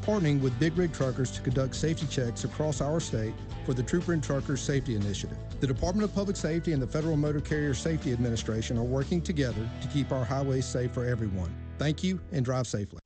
partnering with Big Rig Truckers to conduct safety checks across our state for the Trooper and Truckers Safety Initiative. The Department of Public Safety and the Federal Motor Carrier Safety Administration are working together to keep our highways safe for everyone. Thank you, and drive safely.